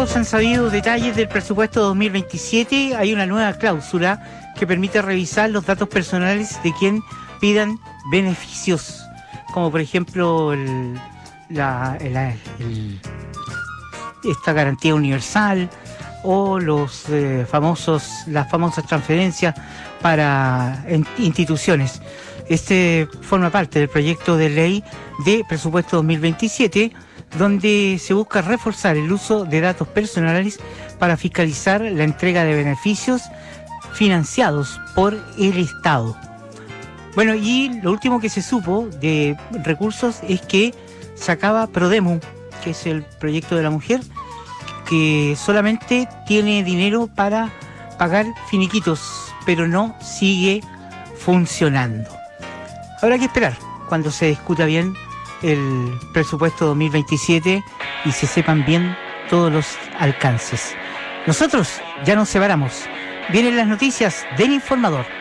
todos han sabido detalles del presupuesto 2027. Hay una nueva cláusula que permite revisar los datos personales de quien pidan beneficios, como por ejemplo esta garantía universal o las famosas transferencias para instituciones. Este forma parte del proyecto de ley de presupuesto 2027, donde se busca reforzar el uso de datos personales para fiscalizar la entrega de beneficios financiados por el Estado. Bueno, y lo último que se supo de recursos es que se acaba Prodemu, que es el proyecto de la mujer, que solamente tiene dinero para pagar finiquitos, pero no sigue funcionando. Habrá que esperar cuando se discuta bien el presupuesto 2027 y se sepan bien todos los alcances. Nosotros ya nos separamos. Vienen las noticias del Informador.